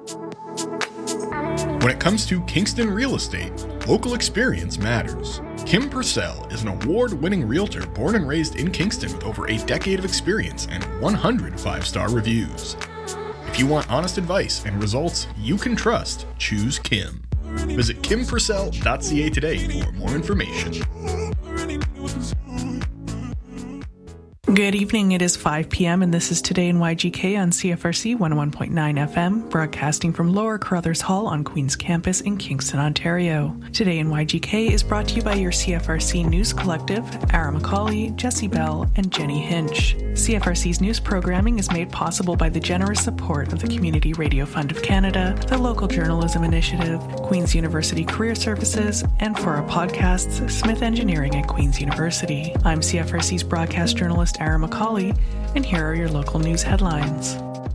When it comes to Kingston real estate, local experience matters. Kim Purcell is an award-winning realtor born and raised in Kingston with over a decade of experience and 100 5-star reviews. If you want honest advice and results you can trust, choose Kim. Visit kimpurcell.ca today for more information. Good evening, it is 5 p.m. and this is Today in YGK on CFRC 101.9 FM, broadcasting from Lower Carruthers Hall on Queen's Campus in Kingston, Ontario. Today in YGK is brought to you by your CFRC News Collective, Ara McCauley, Jesse Bell, and Jenny Hinch. CFRC's news programming is made possible by the generous support of the Community Radio Fund of Canada, the Local Journalism Initiative, Queen's University Career Services, and for our podcasts, Smith Engineering at Queen's University. I'm CFRC's broadcast journalist Ara McCauley, and here are your local news headlines.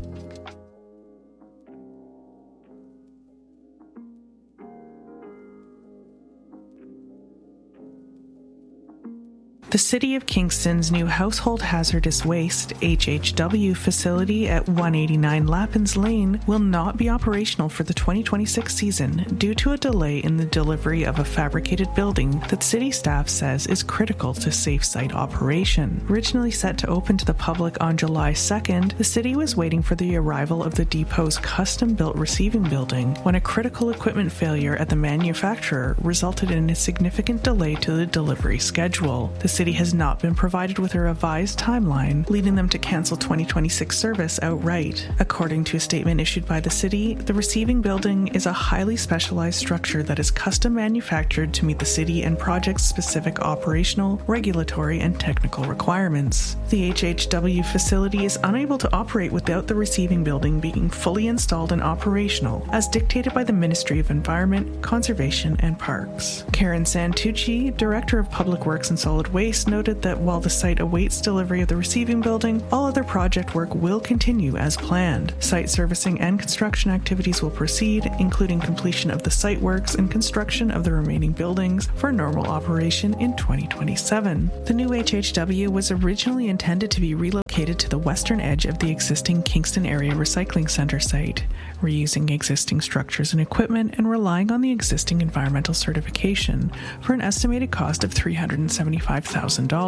The City of Kingston's new Household Hazardous Waste (HHW) facility at 189 Lappins Lane will not be operational for the 2026 season due to a delay in the delivery of a fabricated building that city staff says is critical to safe site operation. Originally set to open to the public on July 2nd, the city was waiting for the arrival of the depot's custom-built receiving building when a critical equipment failure at the manufacturer resulted in a significant delay to the delivery schedule. The city has not been provided with a revised timeline, leading them to cancel 2026 service outright. According to a statement issued by the city, the receiving building is a highly specialized structure that is custom manufactured to meet the city and project's specific operational, regulatory, and technical requirements. The HHW facility is unable to operate without the receiving building being fully installed and operational, as dictated by the Ministry of Environment, Conservation, and Parks. Karen Santucci, Director of Public Works and Solid Waste, noted that while the site awaits delivery of the receiving building, all other project work will continue as planned. Site servicing and construction activities will proceed, including completion of the site works and construction of the remaining buildings for normal operation in 2027. The new HHW was originally intended to be relocated to the western edge of the existing Kingston Area Recycling Centre site, reusing existing structures and equipment and relying on the existing environmental certification for an estimated cost of $375,000.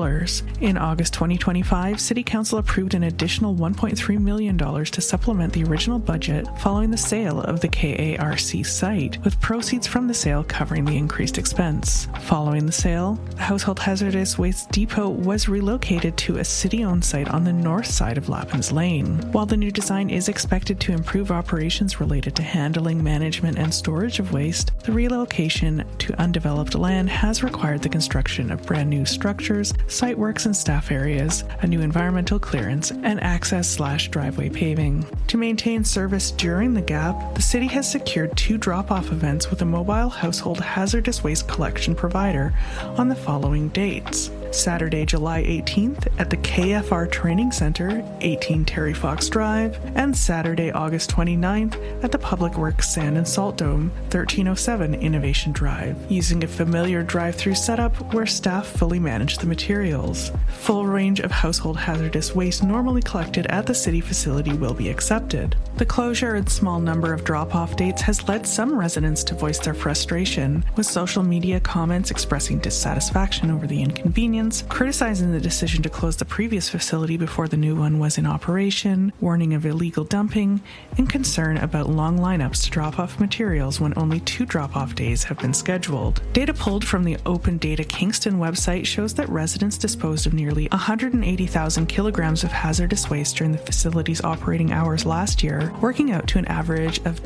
In August 2025, City Council approved an additional $1.3 million to supplement the original budget following the sale of the KARC site, with proceeds from the sale covering the increased expense. Following the sale, the Household Hazardous Waste Depot was relocated to a city-owned site on the north side of Lappins Lane. While the new design is expected to improve operations related to handling, management, and storage of waste, the relocation to undeveloped land has required the construction of brand new structures, site works and staff areas, a new environmental clearance, and access/driveway paving. To maintain service during the gap, the city has secured 2 drop-off events with a mobile household hazardous waste collection provider on the following dates: Saturday, July 18th at the KFR Training Center, 18 Terry Fox Drive, and Saturday, August 29th at the Public Works Sand and Salt Dome, 1307 Innovation Drive, using a familiar drive-through setup where staff fully manage the materials. Full range of household hazardous waste normally collected at the city facility will be accepted. The closure and small number of drop-off dates has led some residents to voice their frustration, with social media comments expressing dissatisfaction over the inconvenience, criticizing the decision to close the previous facility before the new one was in operation, warning of illegal dumping, and concern about long lineups to drop off materials when only 2 drop-off days have been scheduled. Data pulled from the Open Data Kingston website shows that residents disposed of nearly 180,000 kilograms of hazardous waste during the facility's operating hours last year, working out to an average of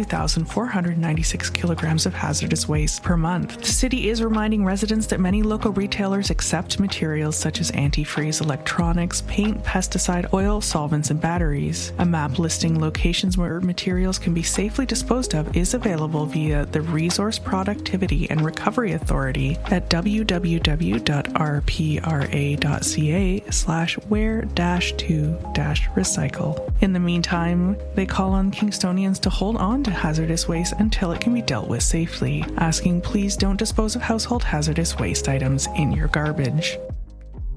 22,496 kilograms of hazardous waste per month. The city is reminding residents that many local retailers accept materials such as antifreeze, electronics, paint, pesticide, oil, solvents, and batteries. A map listing locations where materials can be safely disposed of is available via the Resource Productivity and Recovery Authority at www.rpra.ca/where-to-recycle. In the meantime, they call on Kingstonians to hold on to hazardous waste until it can be dealt with safely, asking please don't dispose of household hazardous waste items in your garbage.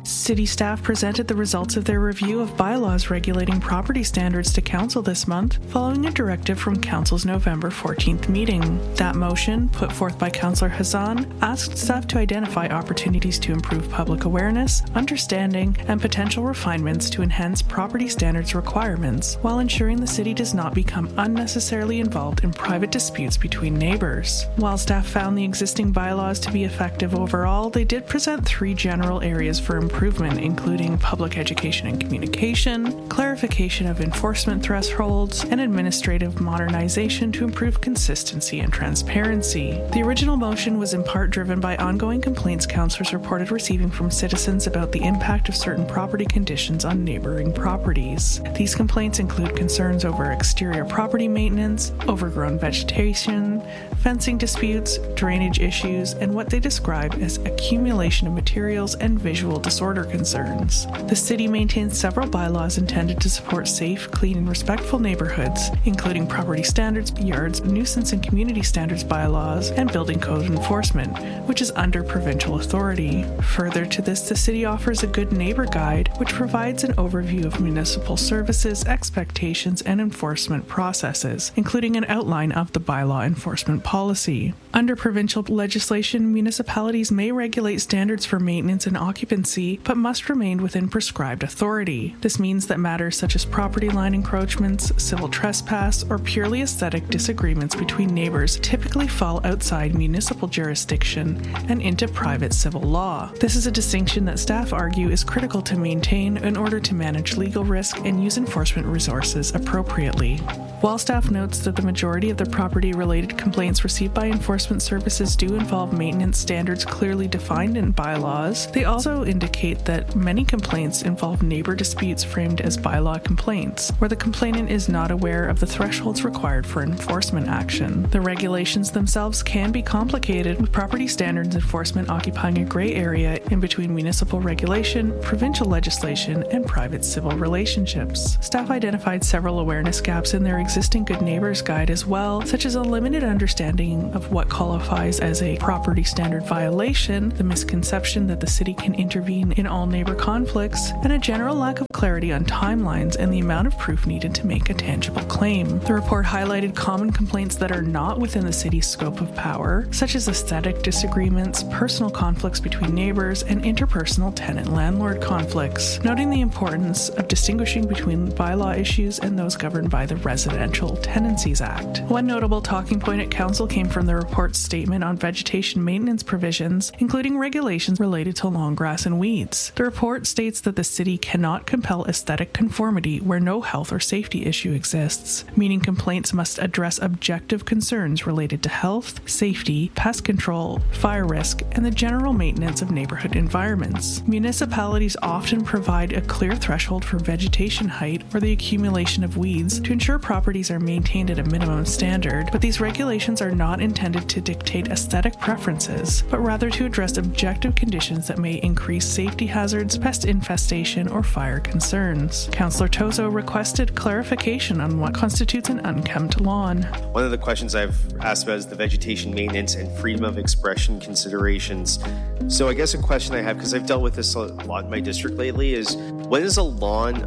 City staff presented the results of their review of bylaws regulating property standards to Council this month, following a directive from Council's November 14th meeting. That motion, put forth by Councillor Hassan, asked staff to identify opportunities to improve public awareness, understanding, and potential refinements to enhance property standards requirements, while ensuring the city does not become unnecessarily involved in private disputes between neighbours. While staff found the existing bylaws to be effective overall, they did present 3 general areas for improvement, including public education and communication, clarification of enforcement thresholds, and administrative modernization to improve consistency and transparency. The original motion was in part driven by ongoing complaints councillors reported receiving from citizens about the impact of certain property conditions on neighbouring properties. These complaints include concerns over exterior property maintenance, overgrown vegetation, fencing disputes, drainage issues, and what they describe as accumulation of materials and visual disorder concerns. The city maintains several bylaws intended to support safe, clean, and respectful neighborhoods, including property standards, yards, nuisance and community standards bylaws, and building code enforcement, which is under provincial authority. Further to this, the city offers a Good Neighbor Guide, which provides an overview of municipal services, expectations, and enforcement processes, including an outline of the bylaw enforcement policy. Under provincial legislation, municipalities may regulate standards for maintenance and occupancy, but must remain within prescribed authority. This means that matters such as property line encroachments, civil trespass, or purely aesthetic disagreements between neighbors typically fall outside municipal jurisdiction and into private civil law. This is a distinction that staff argue is critical to maintain in order to manage legal risk and use enforcement resources appropriately. While staff notes that the majority of the property-related complaints received by enforcement services do involve maintenance standards clearly defined in bylaws, they also indicate that many complaints involve neighbor disputes framed as bylaw complaints, where the complainant is not aware of the thresholds required for enforcement action. The regulations themselves can be complicated, with property standards enforcement occupying a gray area in between municipal regulation, provincial legislation, and private civil relationships. Staff identified several awareness gaps in their existing Good Neighbors Guide as well, such as a limited understanding of what qualifies as a property standard violation, the misconception that the city can intervene in all neighbor conflicts, and a general lack of clarity on timelines and the amount of proof needed to make a tangible claim. The report highlighted common complaints that are not within the city's scope of power, such as aesthetic disagreements, personal conflicts between neighbors, and interpersonal tenant-landlord conflicts, noting the importance of distinguishing between bylaw issues and those governed by the Residential Tenancies Act. One notable talking point at Council came from the report's statement on vegetation maintenance provisions, including regulations related to long grass and weeds. The report states that the city cannot compel aesthetic conformity where no health or safety issue exists, meaning complaints must address objective concerns related to health, safety, pest control, fire risk, and the general maintenance of neighborhood environments. Municipalities often provide a clear threshold for vegetation height or the accumulation of weeds to ensure properties are maintained at a minimum standard, but these regulations are not intended to dictate aesthetic preferences, but rather to address objective conditions that may increase safety hazards, pest infestation, or fire concerns. Councillor Tozo requested clarification on what constitutes an unkempt lawn. One of the questions I've asked about is the vegetation maintenance and freedom of expression considerations. So I guess a question I have, because I've dealt with this a lot in my district lately, is when is a lawn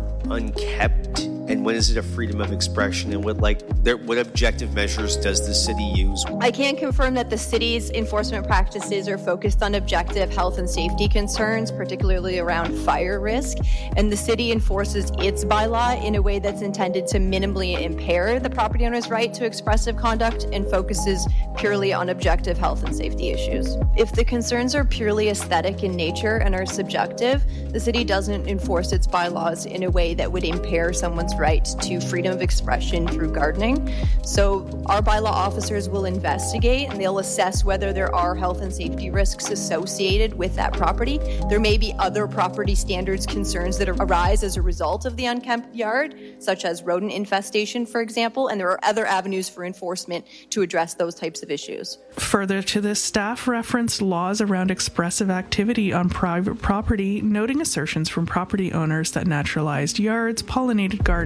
unkept and when is it a freedom of expression, and what objective measures does the city use? I can confirm that the city's enforcement practices are focused on objective health and safety concerns, particularly around fire risk, and the city enforces its bylaw in a way that's intended to minimally impair the property owner's right to expressive conduct and focuses purely on objective health and safety issues. If the concerns are purely aesthetic in nature and are subjective, the city doesn't enforce its bylaws in a way that would impair someone's right to freedom of expression through gardening. So our bylaw officers will investigate and they'll assess whether there are health and safety risks associated with that property. There may be other property standards concerns that arise as a result of the unkempt yard, such as rodent infestation, for example, and there are other avenues for enforcement to address those types of issues. Further to this, staff referenced laws around expressive activity on private property, noting assertions from property owners that naturalized yards, pollinated gardens,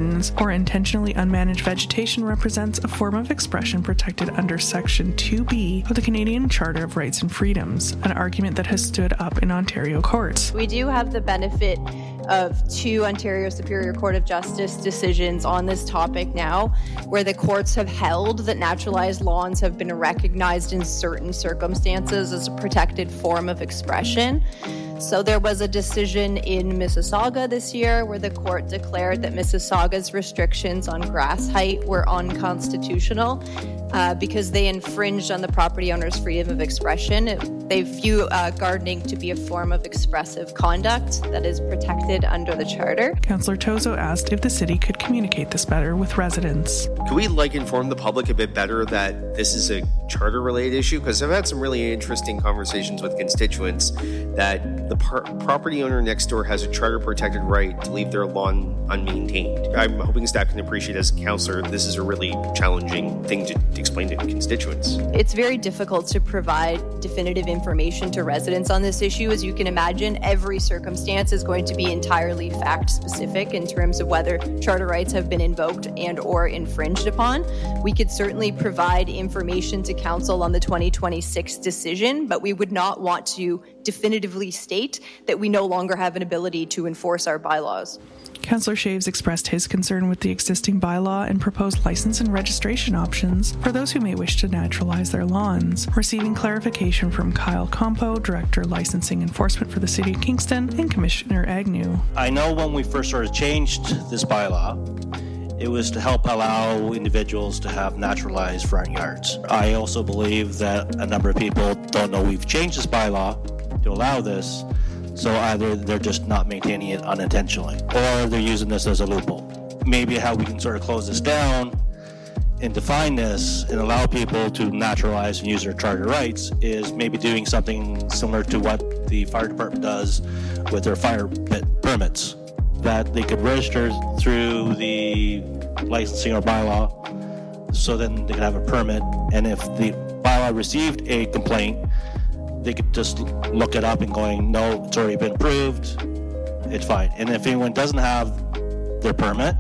gardens or intentionally unmanaged vegetation represents a form of expression protected under Section 2B of the Canadian Charter of Rights and Freedoms, an argument that has stood up in Ontario courts. We do have the benefit of 2 Ontario Superior Court of Justice decisions on this topic now, where the courts have held that naturalized lawns have been recognized in certain circumstances as a protected form of expression. So there was a decision in Mississauga this year where the court declared that Mississauga's restrictions on grass height were unconstitutional because they infringed on the property owner's freedom of expression. They view gardening to be a form of expressive conduct that is protected under the Charter. Councillor Tozo asked if the city could communicate this better with residents. Could we inform the public a bit better that this is a charter-related issue? Because I've had some really interesting conversations with constituents that the property owner next door has a charter-protected right to leave their lawn unmaintained. I'm hoping staff can appreciate as a councillor this is a really challenging thing to explain to constituents. It's very difficult to provide definitive information to residents on this issue. As you can imagine, every circumstance is going to be entirely fact-specific in terms of whether charter rights have been invoked and or infringed upon. We could certainly provide information to council on the 2026 decision, but we would not want to definitively state that we no longer have an ability to enforce our bylaws. Councillor Shaves expressed his concern with the existing bylaw and proposed license and registration options for those who may wish to naturalize their lawns, receiving clarification from Kyle Compo, Director Licensing Enforcement for the City of Kingston, and Commissioner Agnew. I know when we first changed this bylaw, it was to help allow individuals to have naturalized front yards. I also believe that a number of people don't know we've changed this bylaw to allow this, so either they're just not maintaining it unintentionally, or they're using this as a loophole. Maybe how we can sort of close this down and define this and allow people to naturalize and use their charter rights is maybe doing something similar to what the fire department does with their fire pit permits, that they could register through the licensing or bylaw, so then they could have a permit, and if the bylaw received a complaint, they could just look it up and going, no, it's already been approved, it's fine. And if anyone doesn't have their permit,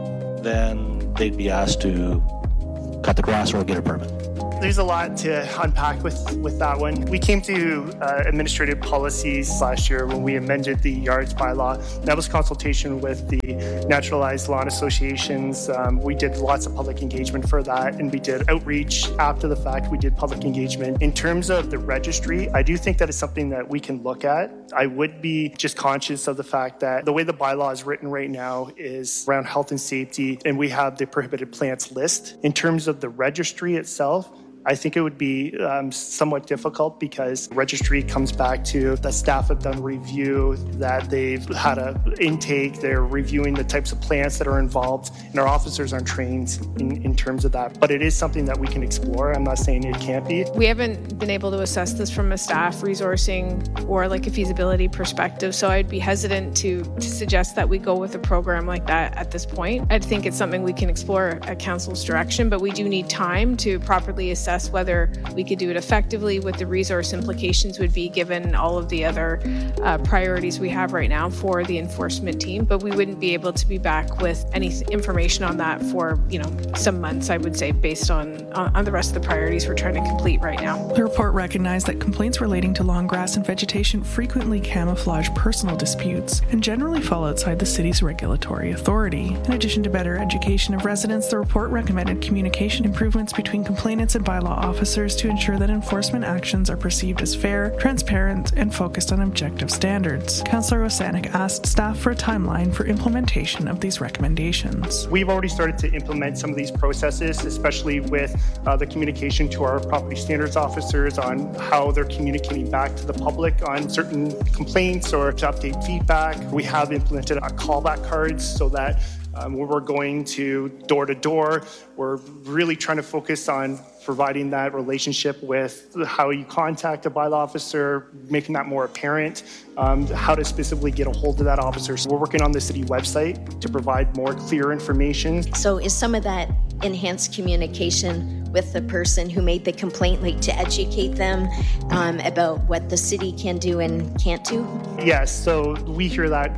then they'd be asked to cut the grass or get a permit. There's a lot to unpack with that one. We came to administrative policies last year when we amended the yards bylaw. That was consultation with the naturalized lawn associations. We did lots of public engagement for that, and we did outreach after the fact. We did public engagement. In terms of the registry, I do think that is something that we can look at. I would be just conscious of the fact that the way the bylaw is written right now is around health and safety, and we have the prohibited plants list. In terms of the registry itself, I think it would be somewhat difficult because registry comes back to the staff have done review, that they've had an intake, they're reviewing the types of plants that are involved, and our officers aren't trained in terms of that. But it is something that we can explore. I'm not saying it can't be. We haven't been able to assess this from a staff resourcing or like a feasibility perspective, so I'd be hesitant to suggest that we go with a program like that at this point. I think it's something we can explore at council's direction, but we do need time to properly assess whether we could do it effectively, what the resource implications would be given all of the other priorities we have right now for the enforcement team. But we wouldn't be able to be back with any information on that for, some months, I would say, based on the rest of the priorities we're trying to complete right now. The report recognized that complaints relating to lawn grass and vegetation frequently camouflage personal disputes and generally fall outside the city's regulatory authority. In addition to better education of residents, the report recommended communication improvements between complainants and bylaw officers to ensure that enforcement actions are perceived as fair, transparent, and focused on objective standards. Councillor Osanik asked staff for a timeline for implementation of these recommendations. We've already started to implement some of these processes, especially with the communication to our property standards officers on how they're communicating back to the public on certain complaints or to update feedback. We have implemented callback cards so that when we're going to door, we're really trying to focus on providing that relationship with how you contact a bylaw officer, making that more apparent, how to specifically get a hold of that officer. So we're working on the city website to provide more clear information. So is some of that enhanced communication with the person who made the complaint, like to educate them about what the city can do and can't do? Yes, so we hear that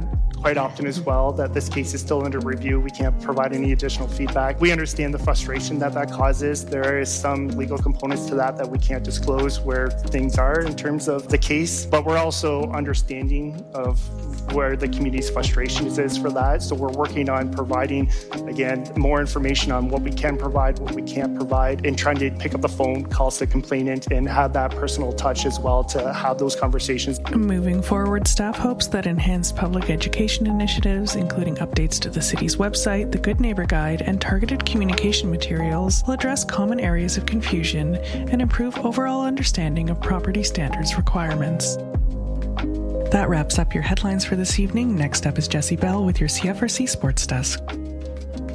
quite often as well that this case is still under review. We can't provide any additional feedback. We understand the frustration that causes. There is some legal components to that we can't disclose where things are in terms of the case, but we're also understanding of where the community's frustrations is for that. So we're working on providing, again, more information on what we can provide, what we can't provide, and trying to pick up the phone, calls the complainant, and have that personal touch as well to have those conversations. Moving forward, staff hopes that enhanced public education initiatives, including updates to the city's website, the Good Neighbor Guide, and targeted communication materials, will address common areas of confusion and improve overall understanding of property standards requirements. That wraps up your headlines for this evening. Next up is Jesse Bell with your CFRC Sports Desk.